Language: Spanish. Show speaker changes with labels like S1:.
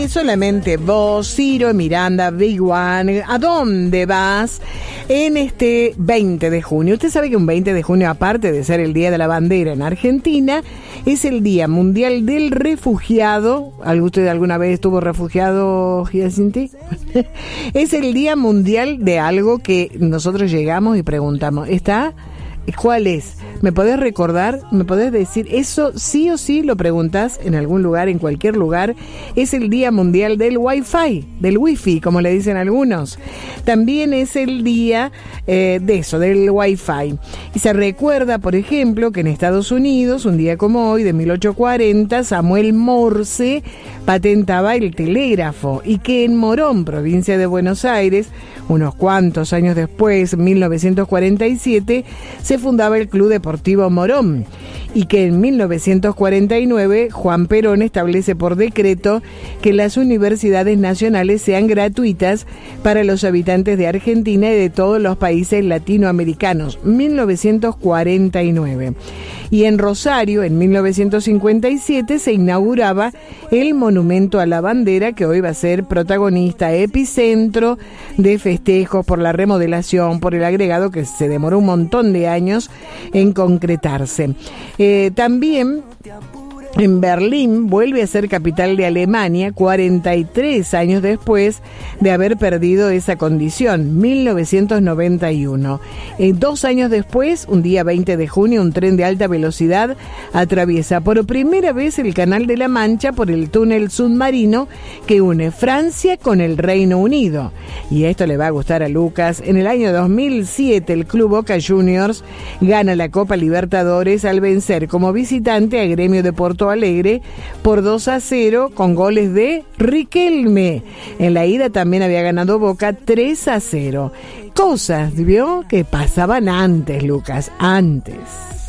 S1: Solamente vos, Ciro, Miranda, Big One, ¿a dónde vas en este 20 de junio? Usted sabe que un 20 de junio, aparte de ser el Día de la Bandera en Argentina, es el Día Mundial del Refugiado. ¿Usted alguna vez estuvo refugiado, Giacinti? Es el Día Mundial de algo que nosotros llegamos y preguntamos, ¿está? ¿Cuál es? ¿Me podés recordar? ¿Me podés decir? Eso sí o sí lo preguntás en algún lugar, en cualquier lugar. Es el Día Mundial del Wi-Fi, del Wi-Fi, como le dicen algunos. También es el día del Wi-Fi. Y se recuerda, por ejemplo, que en Estados Unidos, un día como hoy, de 1840, Samuel Morse patentaba el telégrafo y que en Morón, provincia de Buenos Aires, unos cuantos años después, 1947, se fundaba el Club Deportivo Morón y que en 1949 Juan Perón establece por decreto que las universidades nacionales sean gratuitas para los habitantes de Argentina y de todos los países latinoamericanos, 1949. Y en Rosario, en 1957, se inauguraba el Monumento a la Bandera, que hoy va a ser protagonista, epicentro de festejos por la remodelación, por el agregado que se demoró un montón de años en concretarse. También en Berlín vuelve a ser capital de Alemania 43 años después de haber perdido esa condición, 1991. 2 años después, un día 20 de junio, un tren de alta velocidad atraviesa por primera vez el Canal de la Mancha por el túnel submarino que une Francia con el Reino Unido. Y esto le va a gustar a Lucas. En el año 2007, el Club Boca Juniors gana la Copa Libertadores al vencer como visitante a Gremio de Porto Alegre por 2-0 con goles de Riquelme. En la ida también había ganado Boca 3-0. Cosas, ¿vio? Que pasaban antes, Lucas, antes.